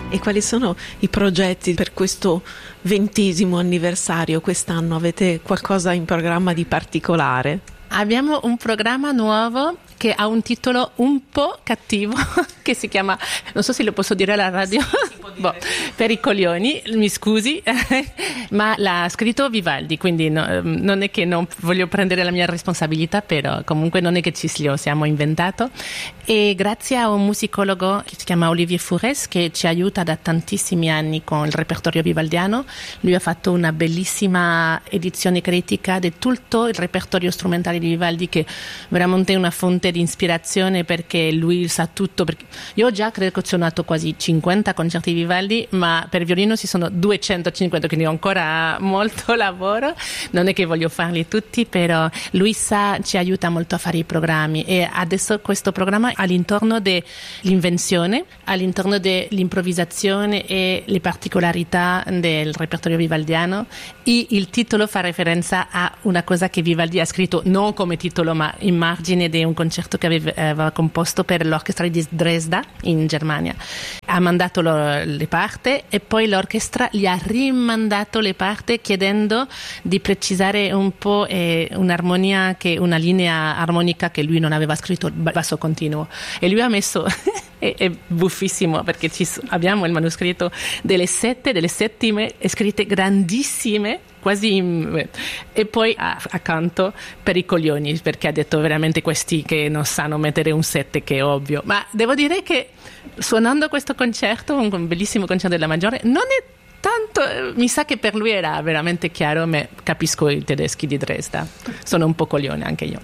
E quali sono i progetti per questo 20° anniversario quest'anno? Avete qualcosa in programma di particolare? Abbiamo un programma nuovo che ha un titolo un po' cattivo che si chiama, non so se lo posso dire alla radio, per i coglioni, mi scusi, ma l'ha scritto Vivaldi, quindi non è che non voglio prendere la mia responsabilità, però comunque non è che ci lo siamo inventato. E grazie a un musicologo che si chiama Olivier Fourès, che ci aiuta da tantissimi anni con il repertorio vivaldiano, lui ha fatto una bellissima edizione critica di tutto il repertorio strumentale di Vivaldi, che veramente è una fonte di ispirazione, perché lui sa tutto. Perché io già credo che ho suonato quasi 50 concerti di Vivaldi, ma per violino ci sono 250, quindi ho ancora molto lavoro. Non è che voglio farli tutti, però lui ci aiuta molto a fare i programmi, e adesso questo programma all'intorno dell'invenzione, all'intorno dell'improvvisazione e le particolarità del repertorio vivaldiano, e il titolo fa referenza a una cosa che Vivaldi ha scritto non come titolo ma in margine di un concerto che aveva composto per l'orchestra di Dresda in Germania. Ha mandato le parti e poi l'orchestra gli ha rimandato le parti chiedendo di precisare un po' un'armonia, una linea armonica che lui non aveva scritto, il basso continuo, e lui ha messo è buffissimo, perché abbiamo il manoscritto delle settime scritte grandissime, quasi, e poi accanto per i coglioni, perché ha detto veramente questi che non sanno mettere un 7, che è ovvio. Ma devo dire che suonando questo concerto, un bellissimo concerto della Maggiore, non è tanto, mi sa che per lui era veramente chiaro, ma capisco i tedeschi di Dresda, sono un po' coglione anche io.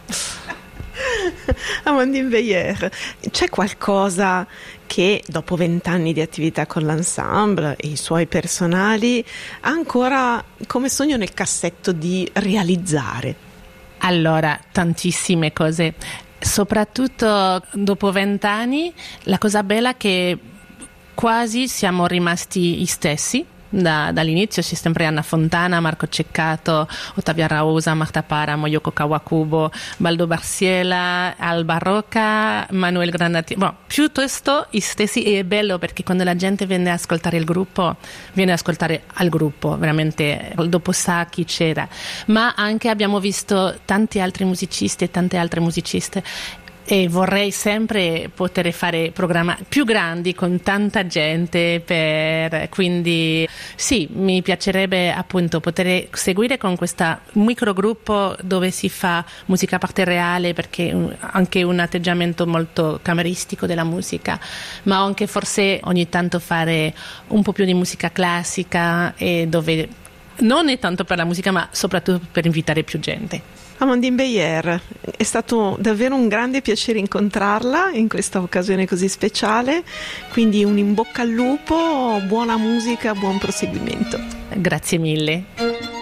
Amandine Veillère, c'è qualcosa che dopo 20 anni di attività con l'ensemble e i suoi personali ha ancora come sogno nel cassetto di realizzare? Allora, tantissime cose, soprattutto dopo 20 anni. La cosa bella è che quasi siamo rimasti gli stessi. Dall'inizio c'è sempre Anna Fontana, Marco Ceccato, Ottavia Raosa, Marta Paramo, Yoko Kawakubo, Baldo Barsiela, Alba Rocca, Manuel Granatieri, piuttosto gli stessi. E è bello perché quando la gente viene ad ascoltare il gruppo, viene ad ascoltare al gruppo, veramente dopo sa chi c'era. Ma anche abbiamo visto tanti altri musicisti e tante altre musiciste, e vorrei sempre poter fare programmi più grandi con tanta gente, quindi sì, mi piacerebbe appunto poter seguire con questo microgruppo dove si fa musica a parte reale, perché anche un atteggiamento molto cameristico della musica, ma anche forse ogni tanto fare un po' più di musica classica, e dove non è tanto per la musica ma soprattutto per invitare più gente. Amandine Veillère, è stato davvero un grande piacere incontrarla in questa occasione così speciale, quindi un in bocca al lupo, buona musica, buon proseguimento. Grazie mille.